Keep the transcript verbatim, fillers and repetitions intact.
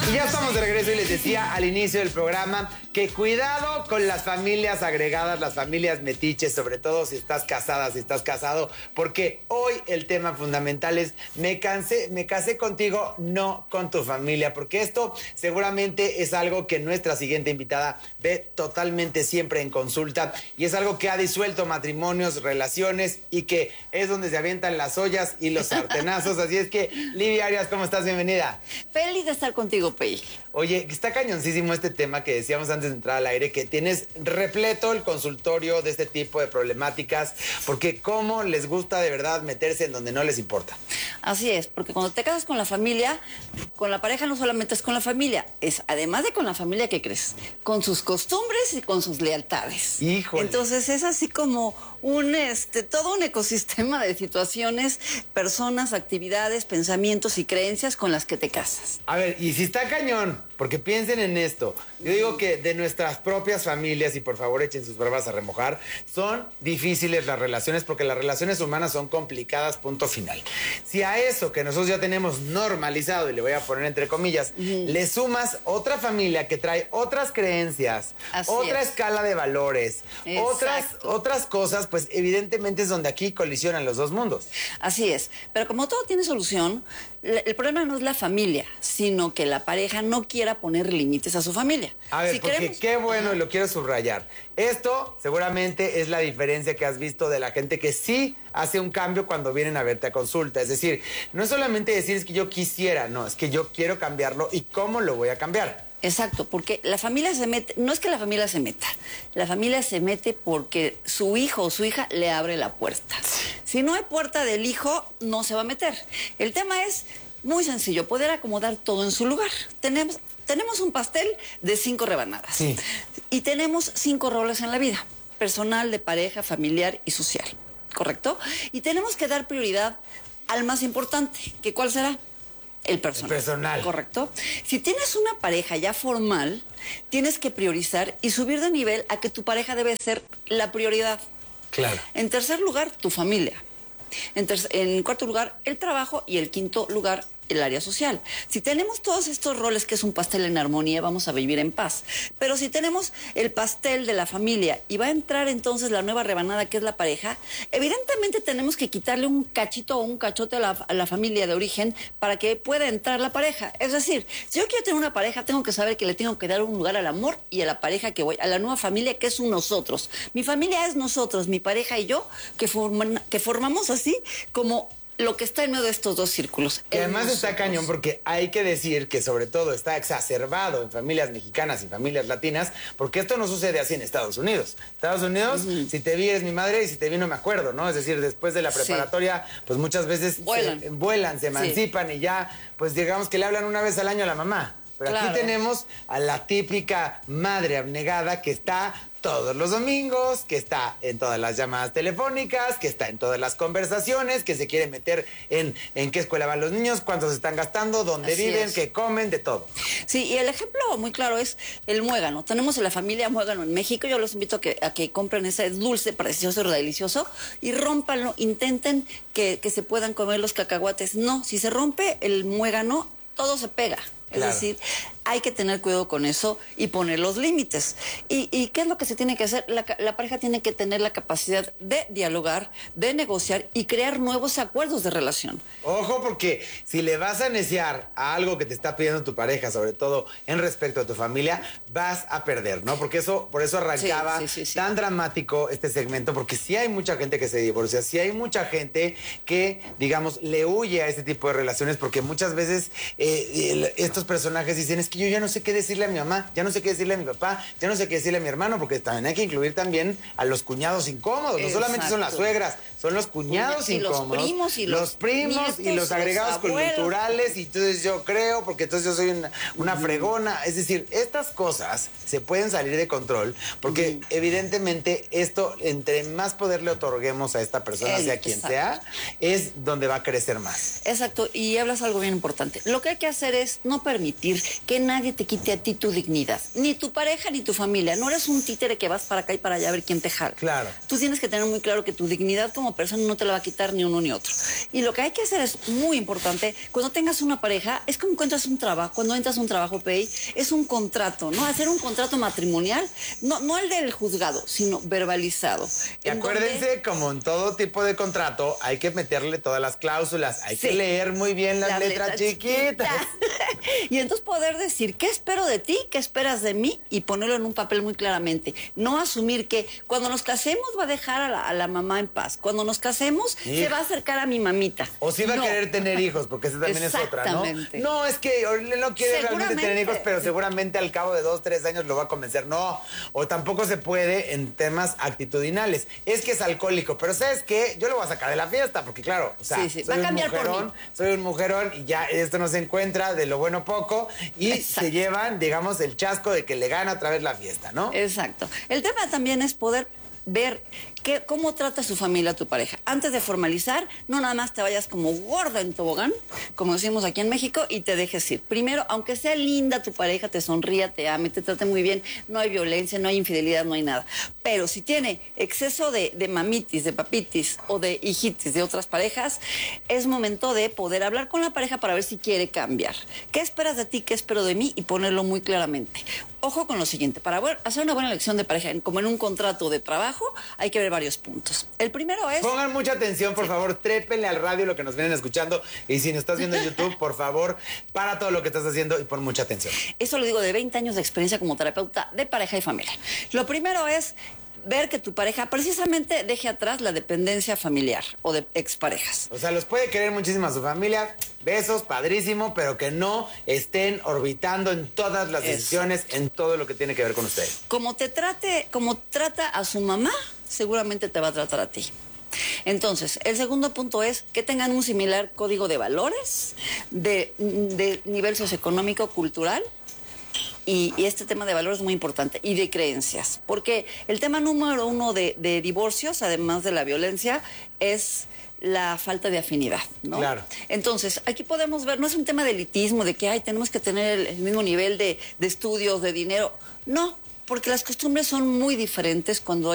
Y ya estamos de regreso y les decía al inicio del programa que cuidado con las familias agregadas, las familias metiches, sobre todo si estás casada, si estás casado, porque hoy el tema fundamental es me cansé, me casé contigo, no con tu familia, porque esto seguramente es algo que nuestra siguiente invitada ve totalmente siempre en consulta y es algo que ha disuelto matrimonios, relaciones y que es donde se avientan las ollas y los sartenazos. Así es que, Livia Arias, ¿cómo estás? Bienvenida. Feliz de estar contigo, Pei. Oye, está cañoncísimo este tema que decíamos antes de entrar al aire, que tienes repleto el consultorio de este tipo de problemáticas, porque cómo les gusta de verdad meterse en donde no les importa. Así es, porque cuando te casas con la familia, con la pareja no solamente es con la familia, es además de con la familia que crees, con sus costumbres y con sus lealtades. Híjole. Entonces es así como un, este, todo un ecosistema de situaciones, personas, actividades, pensamientos y creencias con las que te casas. A ver, y si está cañón, porque piensen en esto. Yo digo que de nuestras propias familias, y por favor echen sus barbas a remojar, son difíciles las relaciones porque las relaciones humanas son complicadas, punto final. Si a eso que nosotros ya tenemos normalizado, y le voy a poner entre comillas, uh-huh. le sumas otra familia que trae otras creencias, Así otra es. escala de valores, otras, otras cosas, pues evidentemente es donde aquí colisionan los dos mundos. Así es, pero como todo tiene solución, el problema no es la familia, sino que la pareja no quiera poner límites a su familia. A ver, si porque queremos... qué bueno, y lo quiero subrayar. Esto seguramente es la diferencia que has visto de la gente que sí hace un cambio cuando vienen a verte a consulta. Es decir, no es solamente decir es que yo quisiera, no, es que yo quiero cambiarlo y cómo lo voy a cambiar. Exacto, porque la familia se mete, no es que la familia se meta, la familia se mete porque su hijo o su hija le abre la puerta. Si no hay puerta del hijo, no se va a meter. El tema es muy sencillo, poder acomodar todo en su lugar. Tenemos, tenemos un pastel de cinco rebanadas sí. y tenemos cinco roles en la vida, personal, de pareja, familiar y social, ¿correcto? Y tenemos que dar prioridad al más importante, que ¿cuál será? El personal. El personal. Correcto. Si tienes una pareja ya formal, tienes que priorizar y subir de nivel a que tu pareja debe ser la prioridad. Claro. En tercer lugar, tu familia. En, ter- en cuarto lugar, el trabajo. Y el quinto lugar, el área social. Si tenemos todos estos roles, que es un pastel en armonía, vamos a vivir en paz. Pero si tenemos el pastel de la familia y va a entrar entonces la nueva rebanada, que es la pareja, evidentemente tenemos que quitarle un cachito o un cachote a la, a la familia de origen para que pueda entrar la pareja. Es decir, si yo quiero tener una pareja, tengo que saber que le tengo que dar un lugar al amor y a la pareja que voy, a la nueva familia, que es un nosotros. Mi familia es nosotros, mi pareja y yo, que, forman, que formamos así como lo que está en medio de estos dos círculos. Que además está cañón porque hay que decir que sobre todo está exacerbado en familias mexicanas y familias latinas, porque esto no sucede así en Estados Unidos. Estados Unidos, uh-huh. si te vi eres mi madre y si te vi no me acuerdo, ¿no? Es decir, después de la preparatoria, sí. pues muchas veces vuelan, se, vuelan, se emancipan sí. y ya, pues digamos que le hablan una vez al año a la mamá. Pero claro. aquí tenemos a la típica madre abnegada que está todos los domingos, que está en todas las llamadas telefónicas, que está en todas las conversaciones, que se quiere meter en, en qué escuela van los niños, cuántos están gastando, dónde Así viven, es. qué comen, de todo. Sí, y el ejemplo muy claro es el muégano. Tenemos la familia muégano en México. Yo los invito a que, a que compren ese dulce, precioso y delicioso y rómpanlo, intenten que, que se puedan comer los cacahuates. No, si se rompe el muégano, todo se pega. Es claro. decir, hay que tener cuidado con eso y poner los límites. ¿Y, y qué es lo que se tiene que hacer? La, la pareja tiene que tener la capacidad de dialogar, de negociar y crear nuevos acuerdos de relación. Ojo, porque si le vas a neciar a algo que te está pidiendo tu pareja, sobre todo en respecto a tu familia, vas a perder, ¿no? Porque eso, por eso arrancaba sí, sí, sí, sí. tan dramático este segmento, porque sí hay mucha gente que se divorcia, sí hay mucha gente que, digamos, le huye a este tipo de relaciones, porque muchas veces eh, estos personajes dicen, es que yo ya no sé qué decirle a mi mamá, ya no sé qué decirle a mi papá, ya no sé qué decirle a mi hermano, porque también hay que incluir también a los cuñados incómodos. Exacto. No solamente son las suegras, son los cuñados y incómodos. Los primos y los, los primos nietos, y los agregados los culturales, y entonces yo creo, porque entonces yo soy una, una uh-huh. fregona. Es decir, estas cosas se pueden salir de control, porque uh-huh. evidentemente esto, entre más poder le otorguemos a esta persona, El, sea quien exacto. sea, es donde va a crecer más. Exacto, y hablas algo bien importante. Lo que hay que hacer es no permitir que nadie te quite a ti tu dignidad, ni tu pareja ni tu familia. No eres un títere que vas para acá y para allá a ver quién te jala. Claro. Tú tienes que tener muy claro que tu dignidad como como persona no te la va a quitar ni uno ni otro. Y lo que hay que hacer es muy importante, cuando tengas una pareja, es como encuentras un trabajo, cuando entras a un trabajo, Pei, es un contrato, ¿no? Hacer un contrato matrimonial, no, no el del juzgado, sino verbalizado. Y acuérdense, donde, como en todo tipo de contrato, hay que meterle todas las cláusulas, hay sí, que leer muy bien las, las letras, letras chiquitas. chiquitas. Y entonces poder decir, ¿qué espero de ti? ¿Qué esperas de mí? Y ponerlo en un papel muy claramente. No asumir que cuando nos casemos va a dejar a la, a la mamá en paz. Cuando nos casemos sí. se va a acercar a mi mamita. O sí va no. a querer tener hijos, porque esa también es otra, ¿no? No, es que él no quiere realmente tener hijos, pero seguramente al cabo de dos, tres años lo va a convencer. No, o tampoco se puede en temas actitudinales. Es que es alcohólico, pero ¿sabes qué? Yo lo voy a sacar de la fiesta, porque claro, o sea, sí, sí. Va a cambiar mujerón, por mí. Soy un mujerón y ya esto no se encuentra, de lo bueno poco, y Exacto. se llevan, digamos, el chasco de que le gana otra vez la fiesta, ¿no? Exacto. El tema también es poder ver que, cómo trata su familia a tu pareja. Antes de formalizar, no nada más te vayas como gorda en tobogán, como decimos aquí en México, y te dejes ir. Primero, aunque sea linda tu pareja, te sonría, te ame, te trate muy bien, no hay violencia, no hay infidelidad, no hay nada. Pero si tiene exceso de, de mamitis, de papitis o de hijitis de otras parejas, es momento de poder hablar con la pareja para ver si quiere cambiar. ¿Qué esperas de ti? ¿Qué espero de mí? Y ponerlo muy claramente. Ojo con lo siguiente, para hacer una buena elección de pareja, como en un contrato de trabajo, hay que ver varios puntos. El primero es... Pongan mucha atención, por sí. favor, trépenle al radio lo que nos vienen escuchando, y si nos estás viendo en YouTube, por favor, para todo lo que estás haciendo y pon mucha atención. Eso lo digo de veinte años de experiencia como terapeuta de pareja y familia. Lo primero es ver que tu pareja precisamente deje atrás la dependencia familiar o de exparejas. O sea, los puede querer muchísimo a su familia, besos, padrísimo, pero que no estén orbitando en todas las decisiones, Eso. en todo lo que tiene que ver con ustedes. Como te trate, como trata a su mamá, seguramente te va a tratar a ti. Entonces, el segundo punto es que tengan un similar código de valores, de, de nivel socioeconómico, cultural. Y, y este tema de valores es muy importante, y de creencias, porque el tema número uno de, de divorcios, además de la violencia, es la falta de afinidad, ¿no? Claro. Entonces, aquí podemos ver, no es un tema de elitismo, de que ay, tenemos que tener el, el mismo nivel de, de estudios, de dinero, no, porque las costumbres son muy diferentes cuando hay